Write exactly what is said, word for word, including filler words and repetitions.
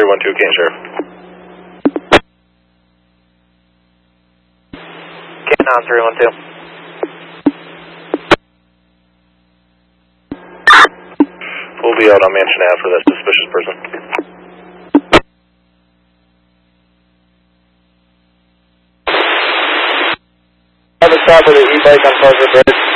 three one two, Canton Sheriff. Canton three one two. We'll be out on Mansion Ave for that suspicious person. I have a stop with an e-bike on Pleasant Bridge.